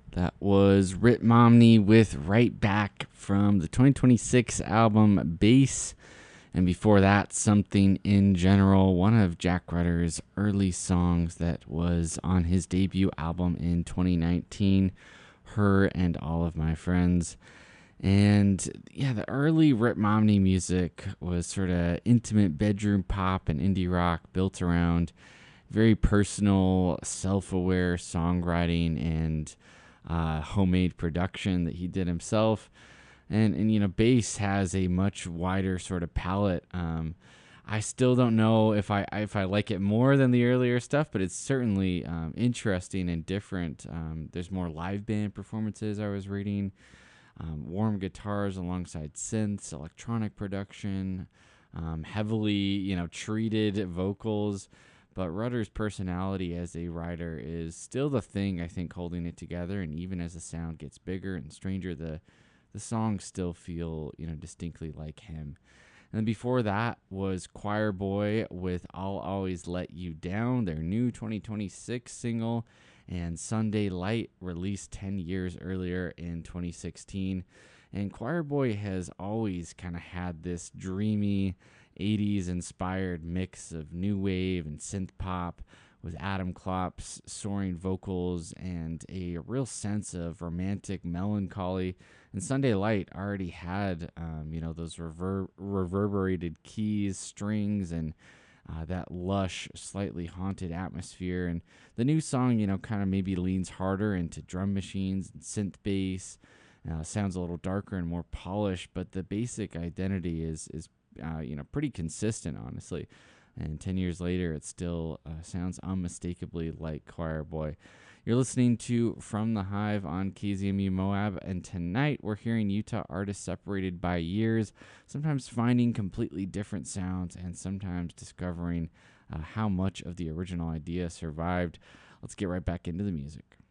That was Rit Momney with Right Back from the 2026 album Bass. And before that, Something in General, one of Jack Rutter's early songs that was on his debut album in 2019, Her and All of My Friends. And yeah, the early Rit Momney music was sort of intimate bedroom pop and indie rock built around very personal, self aware songwriting and homemade production that he did himself. And bass has a much wider sort of palette. I still don't know if I like it more than the earlier stuff, but it's certainly interesting and different. There's more live band performances I was reading, warm guitars alongside synths, electronic production, heavily treated vocals. But Rutter's personality as a writer is still the thing I think holding it together. And even as the sound gets bigger and stranger, the songs still feel distinctly like him. And then before that was Choir Boy with I'll Always Let You Down, their new 2026 single, and Sunday Light, released 10 years earlier in 2016. And Choir Boy has always kind of had this dreamy 80s inspired mix of new wave and synth pop with Adam Klopp's soaring vocals and a real sense of romantic melancholy. And Sunday Light already had, those reverberated keys, strings, and that lush, slightly haunted atmosphere. And the new song, kind of maybe leans harder into drum machines and synth bass. Sounds a little darker and more polished, but the basic identity is pretty consistent, honestly. And 10 years later, it still sounds unmistakably like Choir Boy. You're listening to From the Hive on KZMU Moab, and tonight we're hearing Utah artists separated by years, sometimes finding completely different sounds and sometimes discovering how much of the original idea survived. Let's get right back into the music.